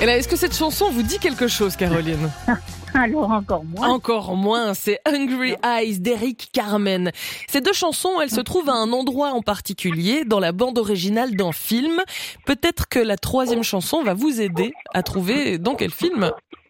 Et là, est-ce que cette chanson vous dit quelque chose, Caroline? Alors encore moins. Encore moins, c'est Hungry Eyes d'Eric Carmen. Ces deux chansons, elles se trouvent à un endroit en particulier dans la bande originale d'un film. Peut-être que la troisième chanson va vous aider à trouver dans quel film.